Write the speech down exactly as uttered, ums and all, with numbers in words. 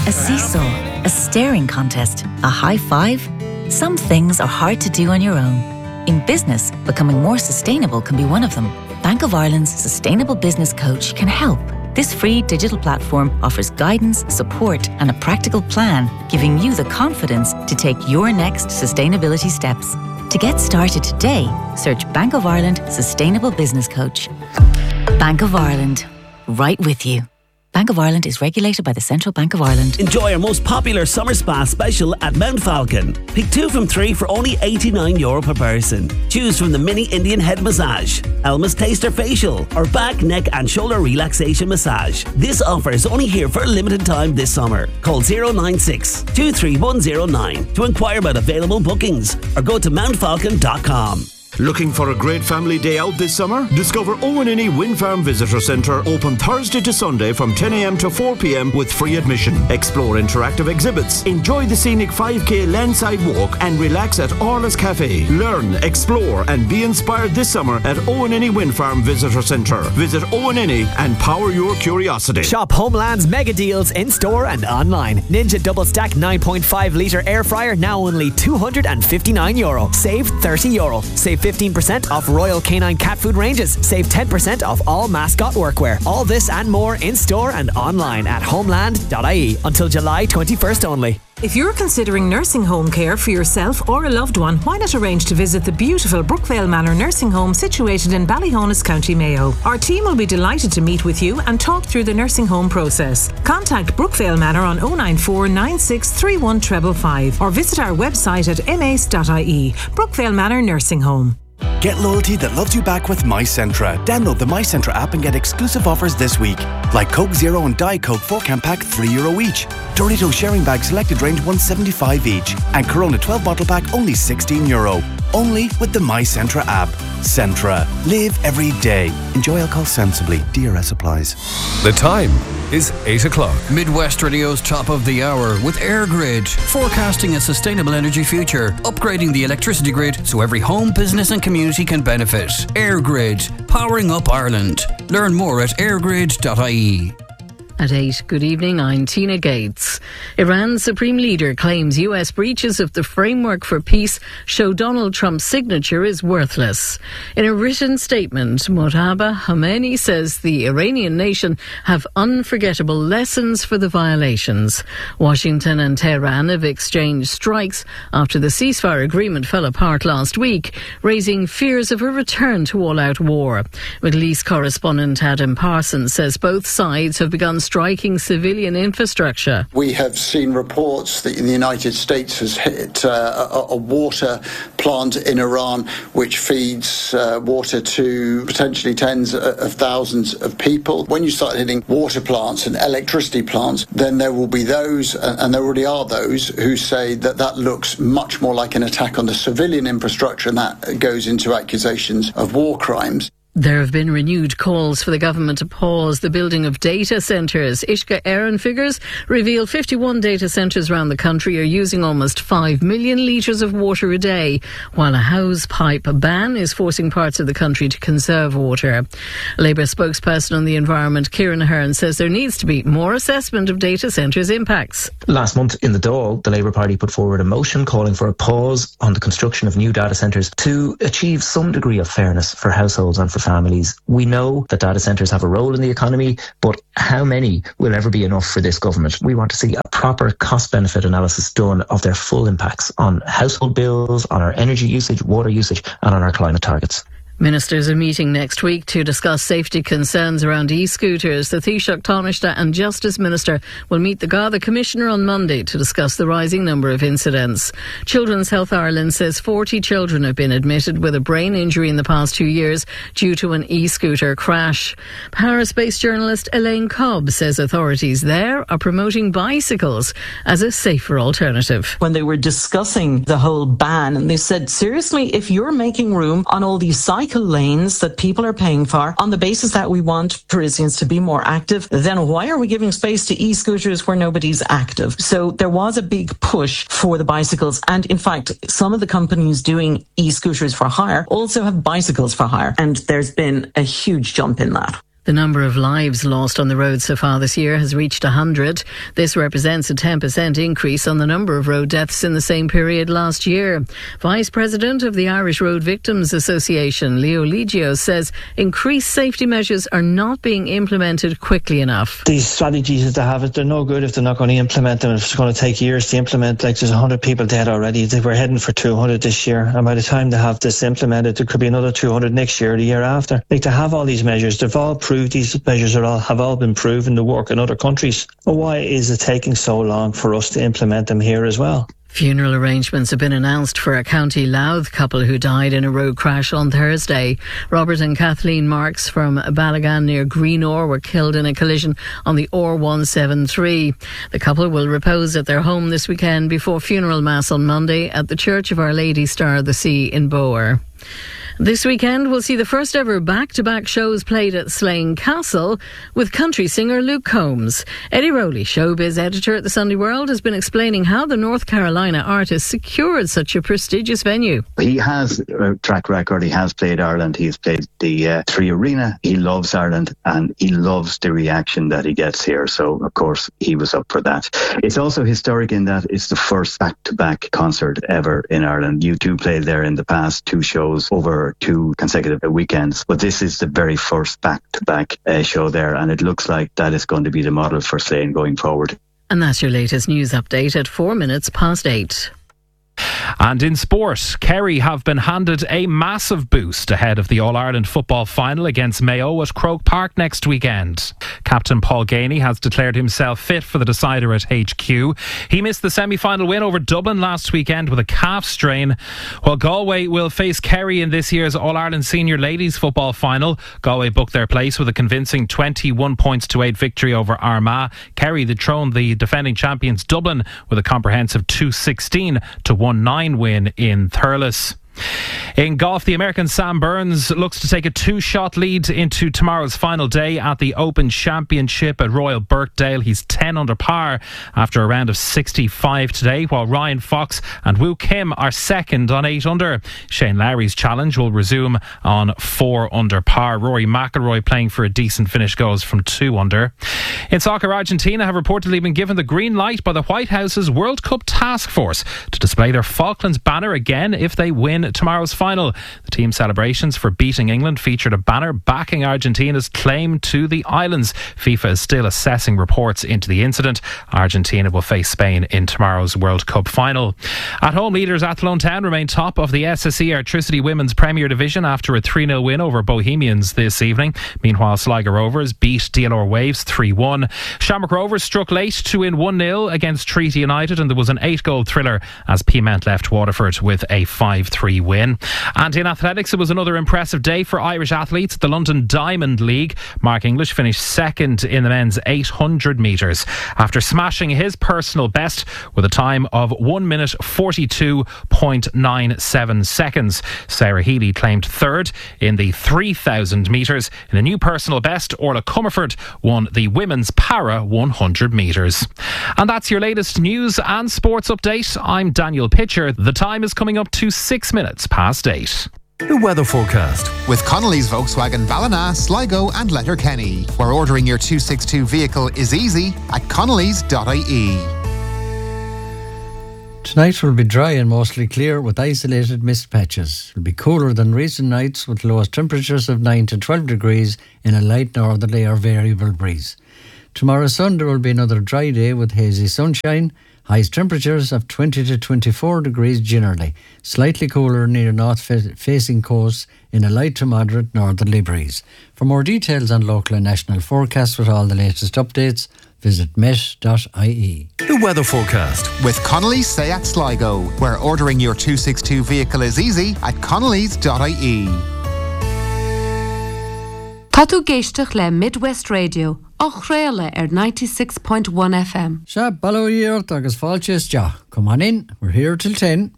A seesaw, a staring contest, a high five. Some things are hard to do on your own. In business, becoming more sustainable can be one of them. Bank of Ireland's Sustainable Business Coach can help. This free digital platform offers guidance, support, and a practical plan, giving you the confidence to take your next sustainability steps. To get started today, search Bank of Ireland Sustainable Business Coach. Bank of Ireland, right with you. Bank of Ireland is regulated by the Central Bank of Ireland. Enjoy our most popular summer spa special at Mount Falcon. Pick two from three for only eighty-nine euro per person. Choose from the mini Indian head massage, Elma's Taster facial, or back, neck and shoulder relaxation massage. This offer is only here for a limited time this summer. Call zero nine six, two three one zero nine to inquire about available bookings or go to mount falcon dot com. Looking for a great family day out this summer? Discover Owen Inny Wind Farm Visitor Centre, open Thursday to Sunday from ten a m to four p m with free admission. Explore interactive exhibits, enjoy the scenic five k landside walk and relax at Orla's Cafe. Learn, explore and be inspired this summer at Owen Inny Wind Farm Visitor Centre. Visit Owen Inny and power your curiosity. Shop Homeland's mega deals in store and online. Ninja Double Stack nine point five litre air fryer now only two hundred fifty-nine euro. Save thirty euro. Save fifteen percent off Royal Canine cat food ranges. Save ten percent off all mascot workwear. All this and more in store and online at homeland dot I E until July twenty-first only. If you're considering nursing home care for yourself or a loved one, why not arrange to visit the beautiful Brookvale Manor Nursing Home situated in Ballyhonus, County Mayo. Our team will be delighted to meet with you and talk through the nursing home process. Contact Brookvale Manor on oh nine four nine six three one five five five or visit our website at m a c e dot I E. Brookvale Manor Nursing Home. Get loyalty that loves you back with MyCentra. Download the MyCentra app and get exclusive offers this week. Like Coke Zero and Diet Coke four can pack three euro each. Doritos sharing bag selected range one seventy-five each. And Corona twelve bottle pack only sixteen euro. Only with the MyCentra app. Centra. Live every day. Enjoy alcohol sensibly. D R S applies. The time is eight o'clock. Midwest Radio's top of the hour with EirGrid. Forecasting a sustainable energy future. Upgrading the electricity grid so every home, business and community can benefit. EirGrid. Powering up Ireland. Learn more at air grid dot I E. At eight, good evening, I'm Tina Gates. Iran's supreme leader claims U S breaches of the framework for peace show Donald Trump's signature is worthless. In a written statement, Mojtaba Khomeini says the Iranian nation have unforgettable lessons for the violations. Washington and Tehran have exchanged strikes after the ceasefire agreement fell apart last week, raising fears of a return to all-out war. Middle East correspondent Adam Parsons says both sides have begun striking civilian infrastructure. We have seen reports that the United States has hit uh, a, a water plant in Iran which feeds uh, water to potentially tens of thousands of people. When you start hitting water plants and electricity plants, then there will be those, and there already are those, who say that that looks much more like an attack on the civilian infrastructure, and that goes into accusations of war crimes. There have been renewed calls for the government to pause the building of data centres. Ishka Aaron figures reveal fifty-one data centres around the country are using almost five million litres of water a day, while a house pipe ban is forcing parts of the country to conserve water. Labour spokesperson on the environment, Kieran Ahern, says there needs to be more assessment of data centres' impacts. Last month in the Dáil, the Labour Party put forward a motion calling for a pause on the construction of new data centres to achieve some degree of fairness for households and for families. We know that data centres have a role in the economy, but how many will ever be enough for this government? We want to see a proper cost-benefit analysis done of their full impacts on household bills, on our energy usage, water usage, and on our climate targets. Ministers are meeting next week to discuss safety concerns around e-scooters. The Taoiseach Taoiseach and Justice Minister will meet the Garda Commissioner on Monday to discuss the rising number of incidents. Children's Health Ireland says forty children have been admitted with a brain injury in the past two years due to an e-scooter crash. Paris-based journalist Elaine Cobb says authorities there are promoting bicycles as a safer alternative. When they were discussing the whole ban, and they said, seriously, if you're making room on all these cycles lanes that people are paying for on the basis that we want Parisians to be more active, then why are we giving space to e-scooters where nobody's active? So there was a big push for the bicycles, and in fact some of the companies doing e-scooters for hire also have bicycles for hire, and there's been a huge jump in that. The number of lives lost on the road so far this year has reached one hundred. This represents a ten percent increase on the number of road deaths in the same period last year. Vice President of the Irish Road Victims Association, Leo Ligio, says increased safety measures are not being implemented quickly enough. These strategies that they have, they're no good if they're not going to implement them. If it's going to take years to implement, like there's one hundred people dead already. They were heading for two hundred this year. And by the time they have this implemented, there could be another two hundred next year or the year after. Like, to have all these measures, they've all proved these measures are all have all been proven to work in other countries. But why is it taking so long for us to implement them here as well? Funeral arrangements have been announced for a County Louth couple who died in a road crash on Thursday. Robert and Kathleen Marks from Ballaghan near Greenore were killed in a collision on the O R one seventy-three. The couple will repose at their home this weekend before funeral mass on Monday at the Church of Our Lady Star of the Sea in Bower. This weekend we'll see the first ever back-to-back shows played at Slane Castle with country singer Luke Combs. Eddie Rowley, showbiz editor at the Sunday World, has been explaining how the North Carolina artist secured such a prestigious venue. He has a track record. He has played Ireland. He's played the uh, Three Arena. He loves Ireland and he loves the reaction that he gets here. So, of course, he was up for that. It's also historic in that it's the first back-to-back concert ever in Ireland. U two played there in the past, two shows over two consecutive weekends, but this is the very first back-to-back uh, show there, and it looks like that is going to be the model for Slane going forward. And that's your latest news update at four minutes past eight. And in sport, Kerry have been handed a massive boost ahead of the All-Ireland football final against Mayo at Croke Park next weekend. Captain Paul Ganey has declared himself fit for the decider at H Q. He missed the semi-final win over Dublin last weekend with a calf strain. While Galway will face Kerry in this year's All-Ireland Senior Ladies football final, Galway booked their place with a convincing twenty-one points to eight victory over Armagh. Kerry dethroned the defending champions Dublin with a comprehensive two sixteen to one nine win in Thurles. In golf, the American Sam Burns looks to take a two-shot lead into tomorrow's final day at the Open Championship at Royal Birkdale. He's ten under par after a round of sixty-five today, while Ryan Fox and Woo Kim are second on eight under. Shane Lowry's challenge will resume on four under par. Rory McIlroy, playing for a decent finish, goes from two under. In soccer, Argentina have reportedly been given the green light by the White House's World Cup Task Force to display their Falklands banner again if they win tomorrow's final. The team celebrations for beating England featured a banner backing Argentina's claim to the islands. FIFA is still assessing reports into the incident. Argentina will face Spain in tomorrow's World Cup final. At home, leaders Athlone Town remain top of the S S E Airtricity Women's Premier Division after a three nil win over Bohemians this evening. Meanwhile, Sligo Rovers beat D L R Waves three one. Shamrock Rovers struck late to win one nil against Treaty United, and there was an eight goal thriller as Peamount left Waterford with a five three win. And in athletics, it was another impressive day for Irish athletes at the London Diamond League. Mark English finished second in the men's eight hundred metres after smashing his personal best with a time of one minute forty-two point nine seven seconds. Sarah Healy claimed third in the three thousand metres. In a new personal best, Orla Comerford won the women's para one hundred metres. And that's your latest news and sports update. I'm Daniel Pitcher. The time is coming up to six minutes past eight. The weather forecast with Connolly's Volkswagen Ballina, Sligo and Letterkenny, where ordering your two sixty-two vehicle is easy at connellys dot I E. Tonight will be dry and mostly clear with isolated mist patches. It will be cooler than recent nights with lowest temperatures of nine to twelve degrees in a light northerly or variable breeze. Tomorrow Sunday will be another dry day with hazy sunshine. Highest temperatures of twenty to twenty-four degrees generally. Slightly cooler near north-facing coasts in a light to moderate northerly breeze. For more details on local and national forecasts with all the latest updates, visit met dot I E. The weather forecast with Connolly's Seat Sligo, where ordering your two sixty-two vehicle is easy at connellys dot I E. Tá tú géisteach le Midwest Radio, ó chréile ar ninety-six point one F M. Sha, ballo year, agus fáilte is ja. Come on in, we're here till ten.